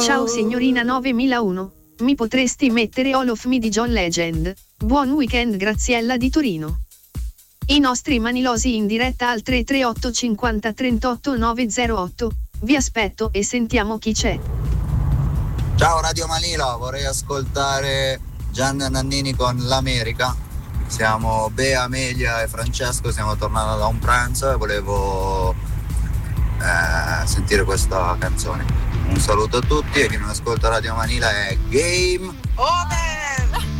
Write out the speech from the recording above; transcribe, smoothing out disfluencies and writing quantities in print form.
Ciao signorina 9001, mi potresti mettere All of Me di John Legend? Buon weekend Graziella di Torino. I nostri manilosi in diretta al 338 50 38 908, vi aspetto e sentiamo chi c'è. Ciao Radio Manila, vorrei ascoltare Gian Nannini con l'America. Siamo Bea, Amelia e Francesco, stiamo tornando da un pranzo e volevo sentire questa canzone. Un saluto a tutti e chi non ascolta Radio Manila è Game Over!